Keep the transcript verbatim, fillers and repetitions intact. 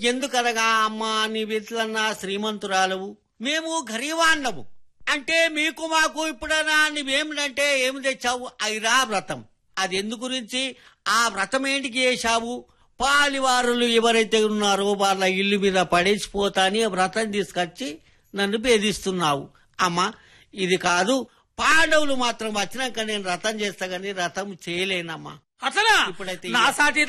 ఎందుకనగా అమ్మా నీవిట్లన్నా శ్రీమంతురాలవు, మేము గరీవాన్నము. అంటే మీకు మాకు ఇప్పుడన్నా నువ్వేమిటంటే ఏమి తెచ్చావు? ఐరా వ్రతం. అది ఎందు గురించి? ఆ వ్రతం ఏంటికి చేశావు? పాలివారులు ఎవరైతే ఉన్నారో వాళ్ళ ఇల్లు మీద పడేసిపోతాని వ్రతం తీసుకొచ్చి నన్ను భేదిస్తున్నావు. అమ్మా ఇది కాదు, పాండవులు మాత్రం వచ్చినాక నేను వ్రతం చేస్తా గానీ వ్రతం చేయలేనమ్మా. అట్లా ఇప్పుడైతే నా సాటి